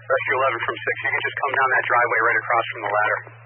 Rescue 11 from 6, you can just come down that driveway right across from the ladder.